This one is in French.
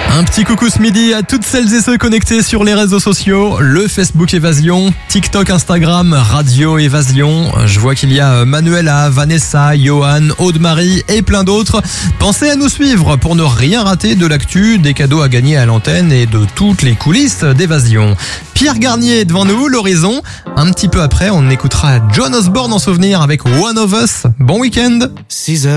Un petit coucou ce midi à toutes celles et ceux connectés sur les réseaux sociaux, le Facebook Évasion, TikTok, Instagram, Radio Évasion. Je vois qu'il y a Manuela, Vanessa, Johan, Aude-Marie et plein d'autres. Pensez à nous suivre pour ne rien rater de l'actu, des cadeaux à gagner à l'antenne et de toutes les coulisses d'Évasion. Pierre Garnier est devant nous, l'horizon. Un petit peu après, on écoutera John Osborne en souvenir avec One of Us. Bon week-end. 6h.